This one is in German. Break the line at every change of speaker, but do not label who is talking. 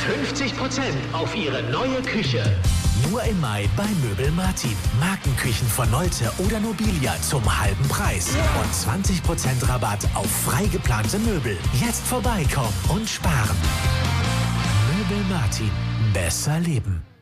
50% auf Ihre neue Küche.
Nur im Mai bei Möbel Martin. Markenküchen von Nolte oder Nobilia zum halben Preis. Und 20% Rabatt auf frei geplante Möbel. Jetzt vorbeikommen und sparen. Möbel Martin. Besser leben.